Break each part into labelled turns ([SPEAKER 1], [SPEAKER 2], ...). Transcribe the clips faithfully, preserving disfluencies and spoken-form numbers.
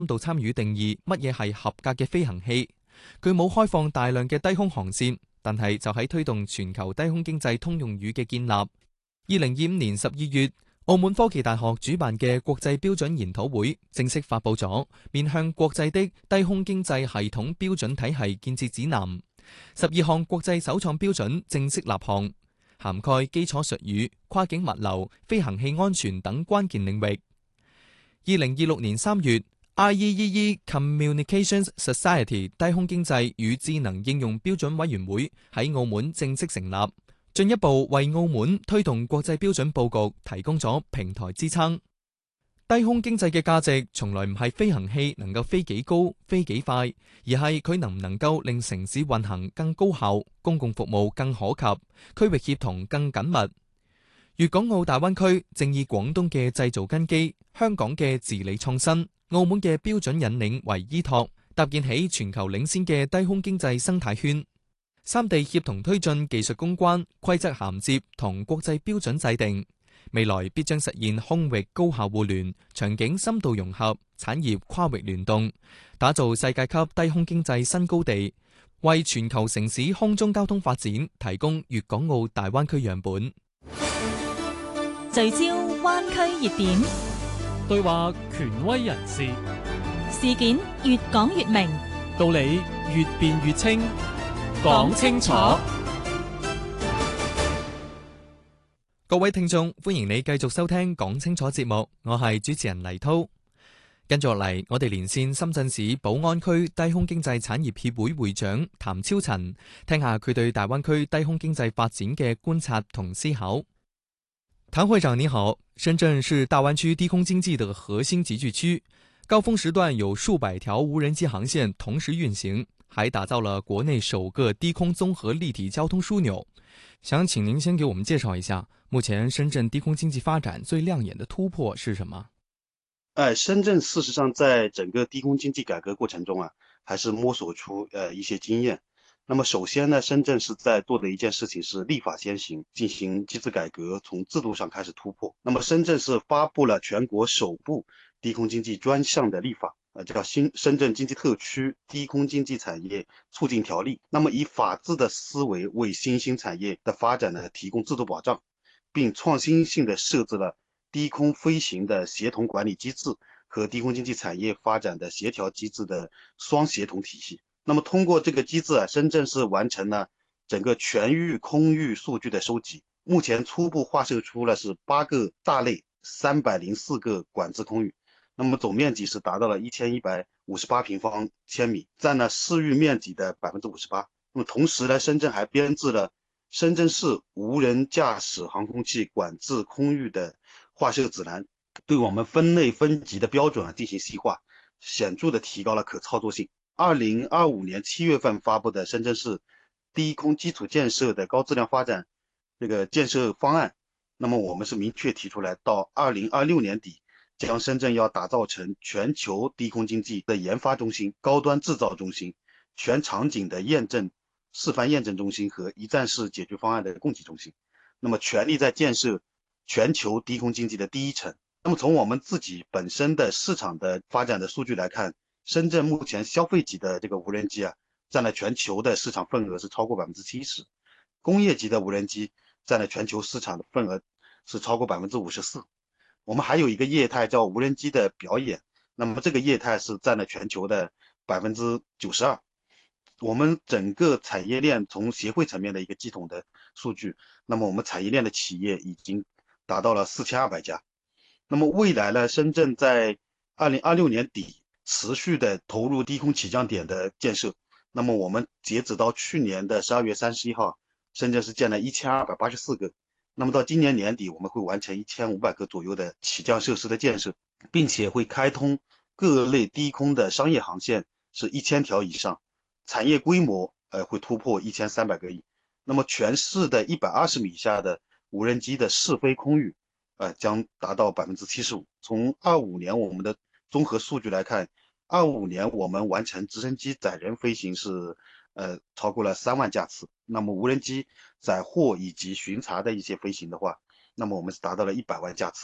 [SPEAKER 1] 度參與定義乜嘢係合格嘅飛行器。佢冇開放大量嘅低空航線，但係就喺推動全球低空經濟通用語嘅建立。二零二五年十二月，澳門科技大學主辦嘅國際標準研討會正式發佈咗面向國際的低空經濟系統標準體系建設指南，十二項國際首創標準正式立項，涵蓋基礎術語、跨境物流、飛行器安全等關鍵領域。二零二六年三月，I E E E Communications Society 低空經濟與智能應用標準委員會喺澳門正式成立，進一步為澳門推動國際標準佈局提供咗平台支撐。低空經濟嘅價值從來唔係飛行器能夠飛幾高、飛幾快，而係佢能唔能夠令城市運行更高效、公共服務更可及、區域協同更緊密。粵港澳大灣區正以廣東嘅製造根基、香港嘅治理創新、澳門嘅標準引領為依託，搭建起全球領先嘅低空經濟生態圈。三地協同推進技術攻關、規則銜接同國際標準制定，未來必將實現空域高效互聯、場景深度融合、產業跨域聯動，打造世界級低空經濟新高地，為全球城市空中交通發展提供粵港澳大灣區樣本。
[SPEAKER 2] 聚焦灣區熱點，
[SPEAKER 3] 對話權威人士，
[SPEAKER 2] 事件越講越明，
[SPEAKER 3] 道理越辯越清，講清楚。
[SPEAKER 1] 各位聽眾，歡迎你繼續收聽講清楚節目，我係主持人黎濤。跟住落嚟，我哋連線深圳市寶安區低空經濟產業協會會長譚超塵，聽下佢對大灣區低空經濟發展嘅觀察同思考。譚會長你好，深圳是大灣區低空經濟的核心集聚區，高峰時段有數百條無人機航線同時運行，還打造了國內首個低空綜合立體交通樞紐。想請您先給我們介紹一下，目前深圳低空經濟發展最亮眼的突破是什麼？
[SPEAKER 4] 呃，深圳事實上在整個低空經濟改革過程中啊，還是摸索出呃一些經驗。那麼首先呢，深圳是在做的一件事情是立法先行，進行機制改革，從制度上開始突破。那麼深圳是發布了全國首部低空經濟專項的立法，呃，叫新深圳經濟特區低空經濟產業促進條例。那麼以法治的思維為新興產業的發展呢提供制度保障，並創新性的設置了低空飛行的協同管理機制和低空經濟產業發展的協調機制的雙協同體系。那麼通過這個機制啊，深圳是完成了整個全域空域數據的收集，目前初步劃設出了是八個大類，三百零四個管制空域，那麼總面積是達到了一千一百五十八平方千米，佔了市域面積的百分之五十八。那麼同時呢，深圳還編制了深圳市無人駕駛航空器管制空域的劃設指南，對我們分類分級的標準啊進行細化，顯著的提高了可操作性。二零二五年七月份發布的深圳市低空基礎建設的高質量發展這個建設方案，那麼我們是明確提出來，到二零二六年底，將深圳要打造成全球低空經濟的研發中心、高端製造中心、全場景的驗證示範驗證中心和一站式解決方案的供給中心，那麼全力在建設全球低空經濟的第一城。那麼從我們自己本身的市場的發展的數據來看，深圳目前消費級的這個無人機啊，佔了全球的市場份額是超過百分之七十，工業級的無人機佔了全球市場的份額是超過百分之五十四。我們還有一個業態叫無人機的表演，那麼這個業態是佔了全球的百分之九十二。我們整個產業鏈從協會層面的一個系統的數據，那麼我們產業鏈的企業已經達到了四千二百家。那麼未來呢，深圳在二零二六年底持續的投入低空起降點的建設。那麼我們截止到去年的十二月三十一號，深圳是建了一千二百八十四個。那麼到今年年底，我們會完成一千五百個左右的起降設施的建設，並且會開通各類低空的商業航線是一千條以上，產業規模呃會突破一千三百個億。那麼全市的一百二十米以下的無人機的試飛空域，呃將達到百分之七十五。從二五年我們的綜合數據來看，二五年我們完成直升機載人飛行是呃超過了三萬架次。那麼無人機載貨以及巡查的一些飛行的話，那麼我們是達到了一百萬架次。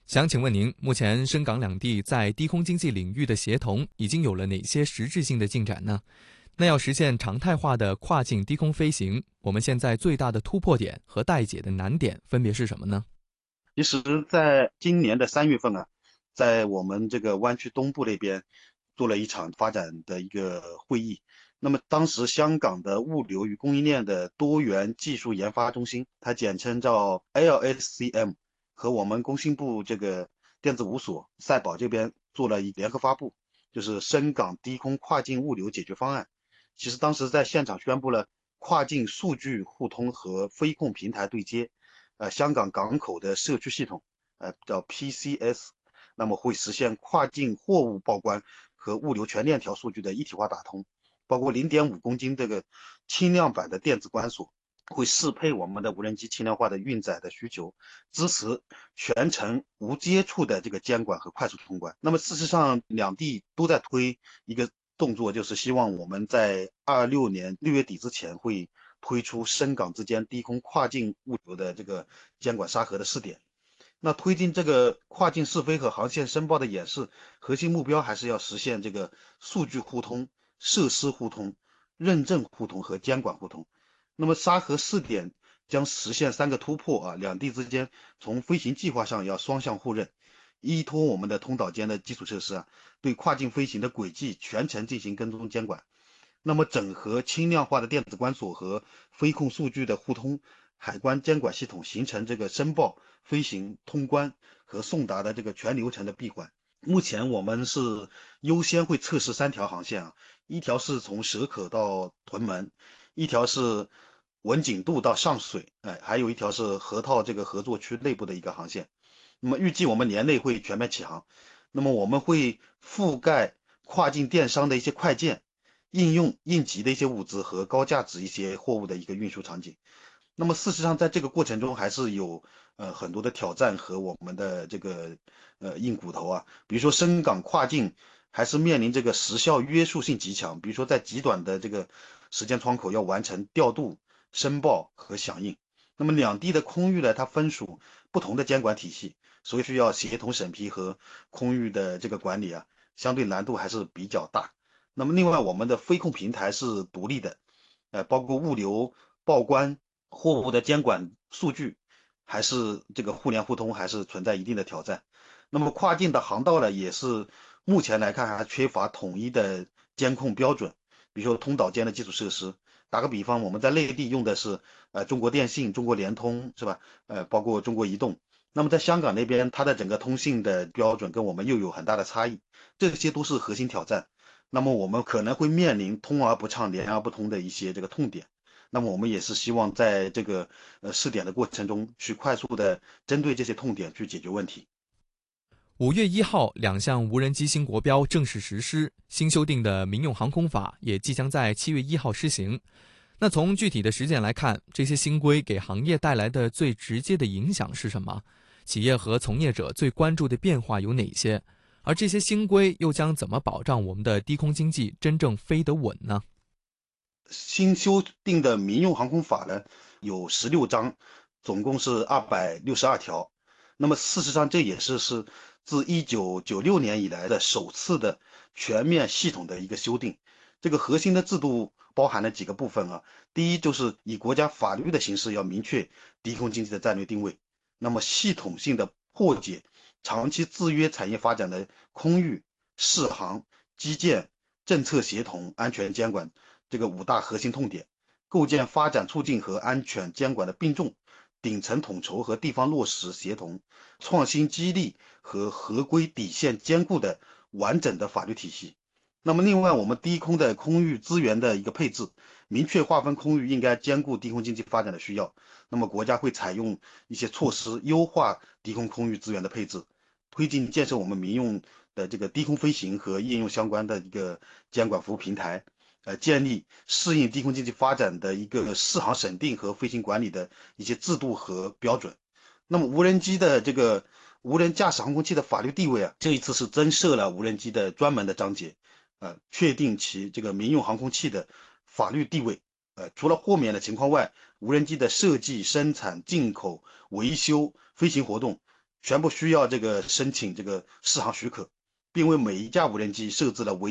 [SPEAKER 1] 想请问您，目前深港两地在低空经济领域的协同已经有了哪些实质性的进展呢？那要实现常态化的跨境低空飞行，我们现在最大的突破点和待解的难点分别是什么呢？
[SPEAKER 4] 其实在今年的三月份啊，在我们这个湾区东部那边做了一场发展的一个会议。那么当时香港的物流与供应链的多元技术研发中心，它简称叫 L S C M， 和我们工信部这个电子五所赛宝这边做了一联合发布，就是深港低空跨境物流解决方案。其实当时在现场宣布了跨境数据互通和飞控平台对接，呃，香港港口的社区系统，呃，叫 P C S， 那么会实现跨境货物报关和物流全链条数据的一体化打通，包括 零点五 公斤这个轻量版的电子关锁，会适配我们的无人机轻量化的运载的需求，支持全程无接触的这个监管和快速通关。那么事实上，两地都在推一个动作，就是希望我们在二六年六月底之前会推出深港之间低空跨境物流的这个监管沙盒的试点。那推进这个跨境试飞和航线申报的演示，核心目标还是要实现这个数据互通、设施互通、认证互通和监管互通。那么沙盒试点将实现三个突破啊，两地之间从飞行计划上要双向互认，依托我们的通岛间的基础设施啊，对跨境飞行的轨迹全程进行跟踪监管。那么整合轻量化的电子关锁和飞控数据的互通，海关监管系统形成这个申报、飞行、通关和送达的这个全流程的闭环。目前我们是优先会测试三条航线啊，一条是从蛇口到屯门，一条是文锦渡到上水，哎，还有一条是河套这个合作区内部的一个航线。那么预计我们年内会全面起航。那么我们会覆盖跨境电商的一些快件、应用应急的一些物资和高价值一些货物的一个运输场景。那么事实上，在这个过程中还是有呃很多的挑战和我们的这个呃硬骨头啊，比如说深港跨境还是面临这个时效约束性极强，比如说在极短的这个时间窗口要完成调度、申报和响应。那么两地的空域呢，它分属不同的监管体系，所以需要协同审批和空域的这个管理啊，相对难度还是比较大。那么另外，我们的飞控平台是独立的，呃，包括物流、报关、货物的监管数据，还是这个互联互通，还是存在一定的挑战。那么跨境的航道呢，也是目前来看还缺乏统一的监控标准，比如说通岛间的基础设施。打个比方，我们在内地用的是呃中国电信、中国联通，是吧？呃，包括中国移动。那么在香港那边，它的整个通信的标准跟我们又有很大的差异，这些都是核心挑战。那么我们可能会面临通而不畅、联而不通的一些这个痛点。那么我们也是希望在这个呃试点的过程中，去快速的针对这些痛点去解决问题。
[SPEAKER 1] 五月一号，两项无人机新国标正式实施，新修订的民用航空法也即将在七月一号施行。那从具体的实践来看，这些新规给行业带来的最直接的影响是什么？企业和从业者最关注的变化有哪些？而这些新规又将怎么保障我们的低空经济真正飞得稳呢？
[SPEAKER 4] 新修订的民用航空法呢，有十六章，总共是二百六十二条。那么事实上，这也是是自一九九六年以来的首次的全面系统的一个修订。这个核心的制度包含了几个部分啊。第一，就是以国家法律的形式要明确低空经济的战略定位，那么系统性的破解长期制约产业发展的空域、适航、基建、政策协同、安全监管这个五大核心痛点，构建发展促进和安全监管的并重、顶层统筹和地方落实协同、创新激励和合规底线兼顾的完整的法律体系。那么另外，我们低空的空域资源的一个配置，明确划分空域应该兼顾低空经济发展的需要。那么国家会采用一些措施优化低空空域资源的配置，推进建设我们民用的这个低空飞行和应用相关的一个监管服务平台，呃，建立适应低空经济发展的一个适航审定和飞行管理的一些制度和标准。那么无人机的这个无人驾驶航空器的法律地位啊，这一次是增设了无人机的专门的章节，呃，确定其这个民用航空器的法律地位。呃，除了豁免的情况外，无人机的设计、生产、进口、维修、飞行活动全部需要这个申请这个适航许可，并为每一架无人机设置了唯